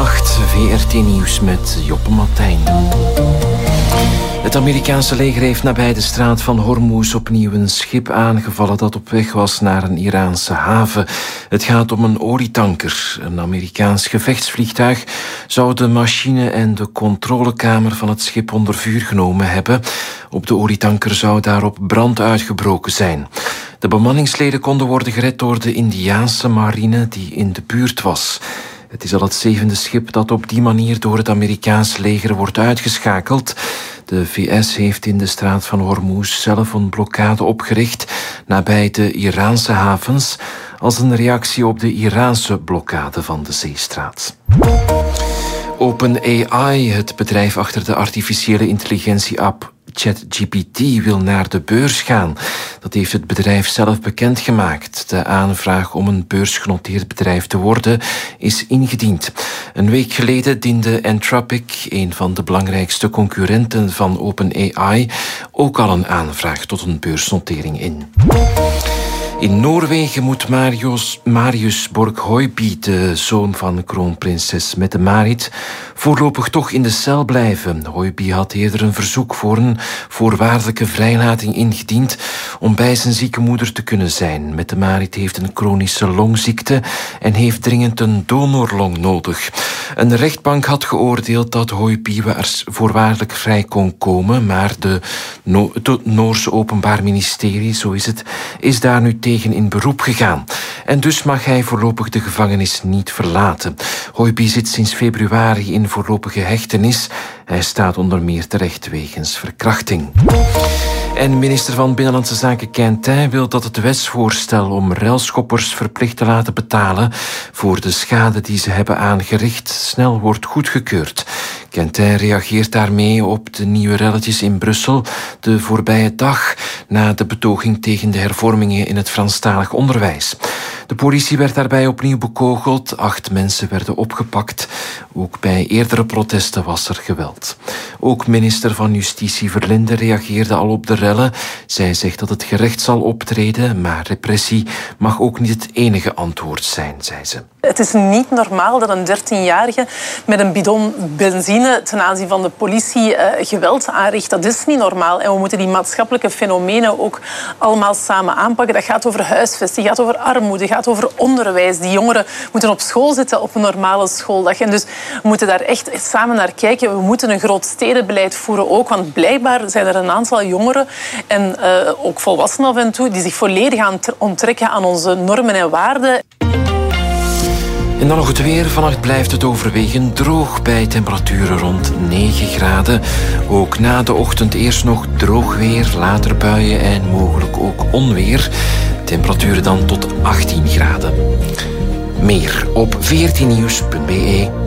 8, VRT Nieuws met Joppe Martijn. Het Amerikaanse leger heeft nabij de straat van Hormuz opnieuw een schip aangevallen dat op weg was naar een Iraanse haven. Het gaat om een olietanker. Een Amerikaans gevechtsvliegtuig zou de machine en de controlekamer van het schip onder vuur genomen hebben. Op de olietanker zou daarop brand uitgebroken zijn. De bemanningsleden konden worden gered door de Indiaanse marine die in de buurt was. Het is al het 7e schip dat op die manier door het Amerikaanse leger wordt uitgeschakeld. De VS heeft in de straat van Hormuz zelf een blokkade opgericht nabij de Iraanse havens als een reactie op de Iraanse blokkade van de zeestraat. OpenAI, het bedrijf achter de artificiële intelligentie-app ChatGPT, wil naar de beurs gaan. Dat heeft het bedrijf zelf bekendgemaakt. De aanvraag om een beursgenoteerd bedrijf te worden is ingediend. Een week geleden diende Anthropic, een van de belangrijkste concurrenten van OpenAI, ook al een aanvraag tot een beursnotering in. In Noorwegen moet Marius Borg-Høiby, de zoon van kroonprinses Mette-Marit, voorlopig toch in de cel blijven. Høiby had eerder een verzoek voor een voorwaardelijke vrijlating ingediend om bij zijn zieke moeder te kunnen zijn. Mette-Marit heeft een chronische longziekte en heeft dringend een donorlong nodig. Een rechtbank had geoordeeld dat Høiby voorwaardelijk vrij kon komen, maar het Noorse Openbaar Ministerie, zo is het, is daar nu tegen in beroep gegaan. En dus mag hij voorlopig de gevangenis niet verlaten. Høiby zit sinds februari in voorlopige hechtenis. Hij staat onder meer terecht wegens verkrachting. En minister van Binnenlandse Zaken Quintin wil dat het wetsvoorstel om railschoppers verplicht te laten betalen voor de schade die ze hebben aangericht snel wordt goedgekeurd. Quintin reageert daarmee op de nieuwe relletjes in Brussel de voorbije dag na de betoging tegen de hervormingen in het Franstalig onderwijs. De politie werd daarbij opnieuw bekogeld. 8 mensen werden opgepakt. Ook bij eerdere protesten was er geweld. Ook minister van Justitie Verlinde reageerde al op de rellen. Zij zegt dat het gerecht zal optreden, maar repressie mag ook niet het enige antwoord zijn, zei ze. Het is niet normaal dat een 13-jarige met een bidon benzine ten aanzien van de politie geweld aanricht. Dat is niet normaal. En we moeten die maatschappelijke fenomenen ook allemaal samen aanpakken. Dat gaat over huisvesting, gaat over armoede, gaat over onderwijs. Die jongeren moeten op school zitten op een normale schooldag. En dus we moeten daar echt samen naar kijken. We moeten een groot stedenbeleid voeren ook. Want blijkbaar zijn er een aantal jongeren en ook volwassenen af en toe die zich volledig aan onttrekken aan onze normen en waarden. En dan nog het weer. Vannacht blijft het overwegend droog bij temperaturen rond 9 graden. Ook na de ochtend eerst nog droog weer, later buien en mogelijk ook onweer. Temperaturen dan tot 18 graden. Meer op 14nieuws.be.